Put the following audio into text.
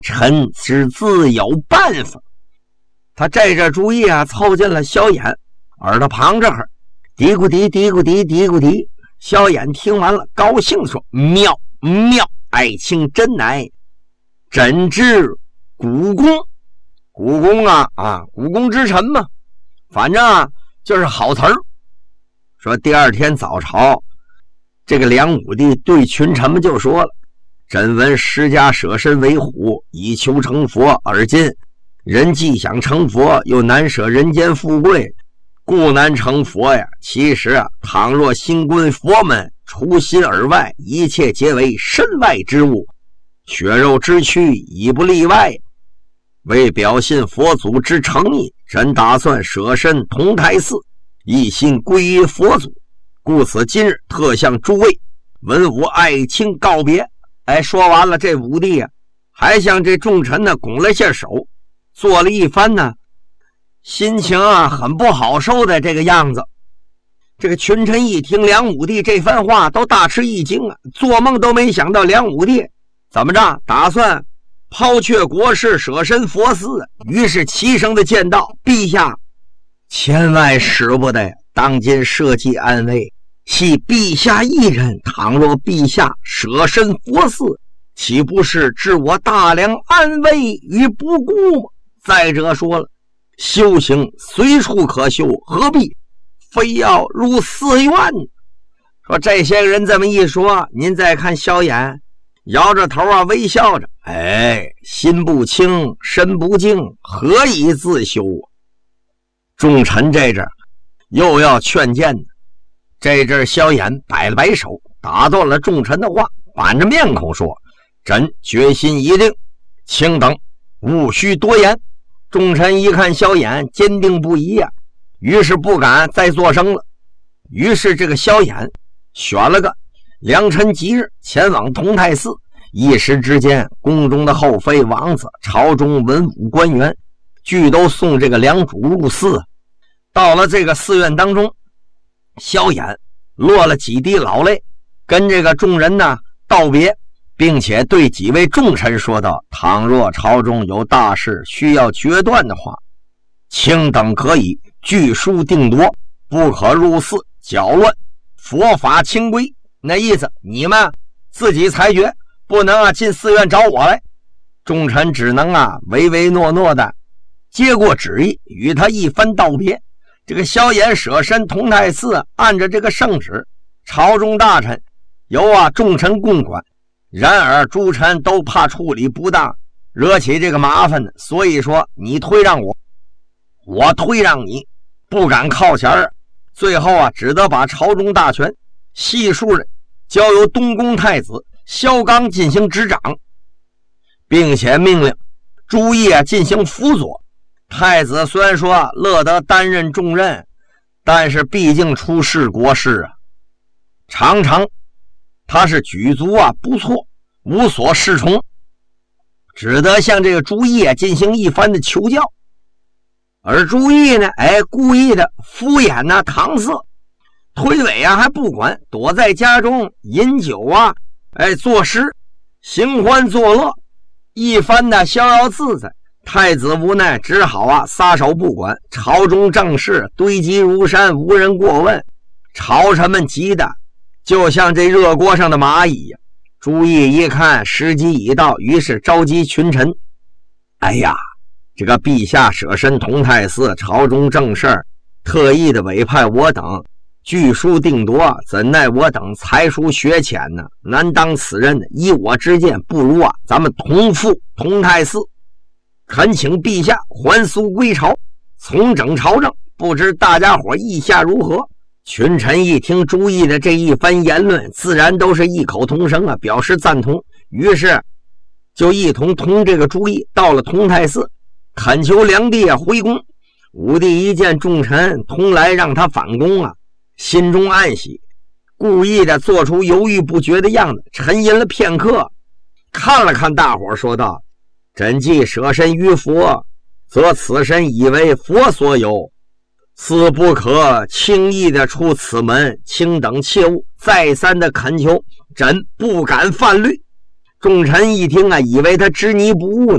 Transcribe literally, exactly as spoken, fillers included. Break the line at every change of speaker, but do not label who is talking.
臣只自有办法。他这这主意啊，凑近了萧衍耳朵旁这儿，嘀咕嘀嘀咕嘀嘀咕嘀。萧衍听完了，高兴说：“妙妙，爱卿真乃真知古公。古公啊啊，古公之臣嘛，反正啊就是好词儿。”说第二天早朝，这个梁武帝对群臣们就说了：“朕闻释迦舍身为虎，以求成佛，而今人既想成佛，又难舍人间富贵，故难成佛呀。其实啊，倘若心归佛门，除心而外，一切皆为身外之物，血肉之躯已不例外。为表信佛祖之诚意，朕打算舍身同泰寺，一心归于佛祖，故此今日特向诸位文武爱卿告别。”哎，说完了，这武帝啊，还向这众臣呢拱了下手，做了一番呢，心情啊很不好受的这个样子。这个群臣一听梁武帝这番话，都大吃一惊啊，做梦都没想到梁武帝怎么着，打算抛却国事，舍身佛寺。于是齐声的见道：“陛下千万使不得，当今社稷安危，系陛下一人，倘若陛下舍身佛寺，岂不是置我大梁安危于不顾吗？再者说了，修行随处可修，何必非要入寺院？”说这些人这么一说，您再看萧衍摇着头啊，微笑着：“哎，心不清，身不静，何以自修啊？”众臣这阵又要劝谏呢，这阵萧衍摆了摆手，打断了众臣的话，板着面孔说：“朕决心已定，请等勿需多言。”众臣一看萧衍坚定不移呀、啊，于是不敢再作声了。于是这个萧衍选了个良辰吉日，前往同泰寺。一时之间，宫中的后妃王子、朝中文武官员俱都送这个梁主入寺。到了这个寺院当中，萧衍落了几滴老泪，跟这个众人呢道别，并且对几位重臣说道：“倘若朝中有大事需要决断的话，卿等可以据书定夺，不可入寺搅乱佛法清规。”那意思你们自己裁决，不能啊进寺院找我来。众臣只能啊唯唯诺诺的接过旨意，与他一番道别。这个萧衍舍身同泰寺，按着这个圣旨，朝中大臣由啊众臣共管。然而诸臣都怕处理不当，惹起这个麻烦呢，所以说你推让我，我推让你，不敢靠前儿。最后啊，只得把朝中大权悉数的交由东宫太子萧纲进行执掌，并且命令朱棣啊进行辅佐。太子虽然说乐得担任重任，但是毕竟出事国事啊，常常他是举足啊不错，无所适从，只得向这个朱棣啊进行一番的求教。而朱棣呢，哎，故意的敷衍呐、啊、搪塞，推诿啊还不管，躲在家中饮酒啊，哎，作诗，行欢作乐，一番的逍遥自在。太子无奈，只好啊撒手不管。朝中政事堆积如山，无人过问，朝臣们急的就像这热锅上的蚂蚁呀。朱棣一看时机已到，于是召集群臣：“哎呀，这个陛下舍身同泰寺，朝中正事儿，特意的委派我等据书定夺，怎奈我等才疏学浅呢，难当此任。依我之见，不如啊咱们同赴同泰寺，恳请陛下还俗归朝，重整朝政，不知大家伙意下如何？”群臣一听朱棣的这一番言论，自然都是异口同声啊，表示赞同。于是就一同同这个朱棣到了同泰寺，恳求梁帝啊回宫。武帝一见众臣同来让他反宫啊，心中暗喜，故意的做出犹豫不决的样子，沉吟了片刻，看了看大伙说道：“朕既舍身于佛，则此身以为佛所有，此不可轻易的出此门，卿等切勿再三的恳求，朕不敢犯律。”众臣一听啊，以为他执迷不悟呢，